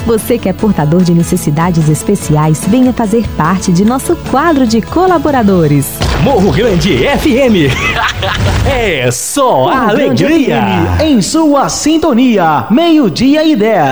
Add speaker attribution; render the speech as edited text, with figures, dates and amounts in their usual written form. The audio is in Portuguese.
Speaker 1: Você que é portador de necessidades especiais, venha fazer parte de nosso quadro de colaboradores.
Speaker 2: Morro Grande FM. É só
Speaker 3: Morro
Speaker 2: alegria.
Speaker 3: Grande FM, em sua sintonia, 12:10.